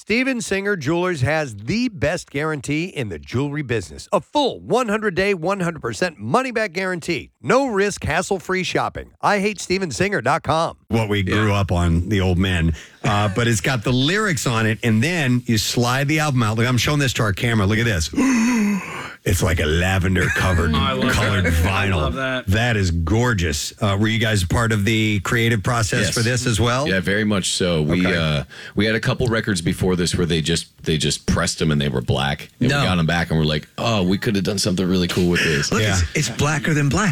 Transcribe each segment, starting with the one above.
Steven Singer Jewelers has the best guarantee in the jewelry business. A full 100-day, 100% money-back guarantee. No risk, hassle-free shopping. IHateStevenSinger.com. What we grew up on, the old men. But it's got the lyrics on it, and then you slide the album out. Look, I'm showing this to our camera. Look at this. It's like a lavender-covered, colored vinyl. I love that. That is gorgeous. Were you guys part of the creative process for this as well? Yeah, very much so. We had a couple records before this where they just pressed them and they were black. And we got them back and we're like, oh, we could have done something really cool with this. Look, it's blacker than black.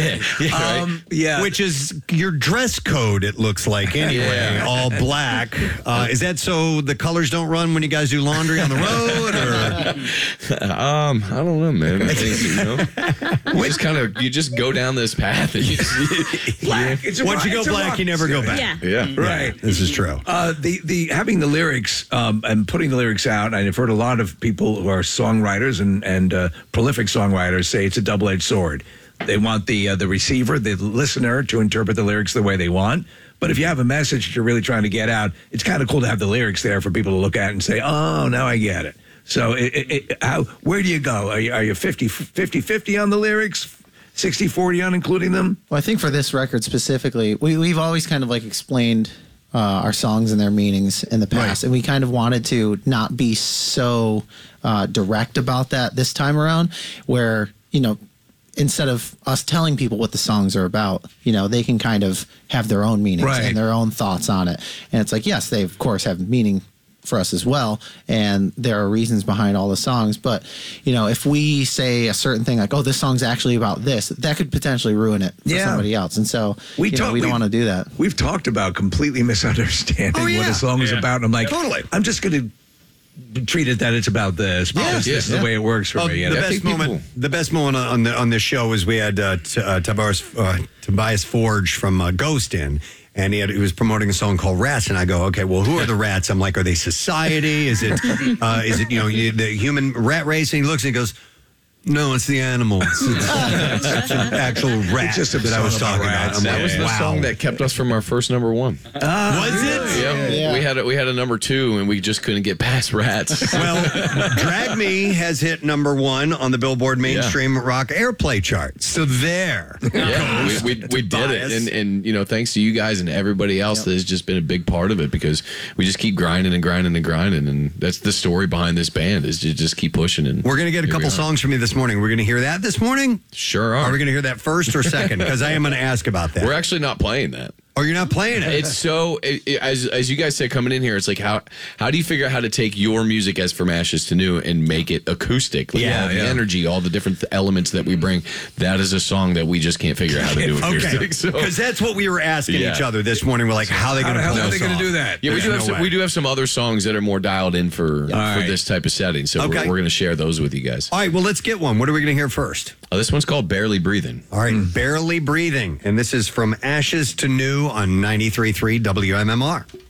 right? Which is your dress code, it looks like, anyway. All black. Is that so the colors don't run when you guys do laundry on the road? Or? I don't know, man. I think, you just go down this path and you Black. Once you go black, you never go back. yeah. Right. This is true. The having the lyrics and putting the lyrics out, and I've heard a lot of people who are songwriters and prolific songwriters say it's a double-edged sword. They want the receiver, the listener, to interpret the lyrics the way they want. But if you have a message that you're really trying to get out, it's kind of cool to have the lyrics there for people to look at and say, oh, now I get it. So where do you go? Are you 50-50 on the lyrics? 60-40 on including them? Well, I think for this record specifically, we've always kind of like explained our songs and their meanings in the past. And we kind of wanted to not be so direct about that this time around, where, instead of us telling people what the songs are about, they can kind of have their own meanings and their own thoughts on it. And it's like, yes, they of course have meaning for us as well, and there are reasons behind all the songs, but if we say a certain thing like, oh, this song's actually about this, that could potentially ruin it for somebody else, and so we don't want to do that. We've talked about completely misunderstanding what a song is about, and I'm like, I'm just going to treat it that it's about this because this is the way it works for me. The best moment on this show is we had Tobias Forge from Ghost in. And he was promoting a song called Rats, and I go, okay, well, who are the rats? I'm like, are they society? Is it the human rat race? And he looks and he goes, no, it's the animals. It's an actual rat that I was talking about. That was the song that kept us from our first number one. Was it? Yeah. We had a number two, and we just couldn't get past Rats. Well, Drag Me has hit number one on the Billboard Mainstream Rock Airplay chart. So there. Yeah, we did it, and thanks to you guys and everybody else that has just been a big part of it, because we just keep grinding and grinding and grinding, and that's the story behind this band, is to just keep pushing. And we're gonna get a couple songs from you this morning. We're going to hear that this morning? Sure are. Are we going to hear that first or second? Because I am going to ask about that. We're actually not playing that. Oh, you're not playing it? It's so, as you guys said coming in here, it's like, how do you figure out how to take your music as From Ashes to New and make it acoustic? Like all the energy, all the different elements that we bring. That is a song that we just can't figure out how to do acoustic. Because that's what we were asking each other this morning. We're like, how are they going to play How are they going to do that? Yeah, we do have some other songs that are more dialed in for this type of setting. So we're going to share those with you guys. All right, well, let's get one. What are we going to hear first? This one's called Barely Breathing. All right, Barely Breathing. And this is From Ashes to New on 93.3 WMMR.